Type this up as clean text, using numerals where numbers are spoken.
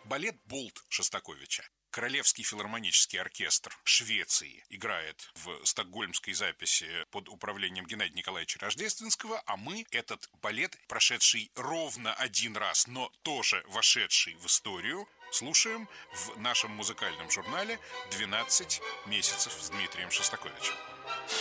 Балет «Болт» Шостаковича. Королевский филармонический оркестр Швеции играет в стокгольмской записи под управлением Геннадия Николаевича Рождественского, а мы этот балет, прошедший ровно один раз, но тоже вошедший в историю, слушаем в нашем музыкальном журнале «12 месяцев с Дмитрием Шостаковичем».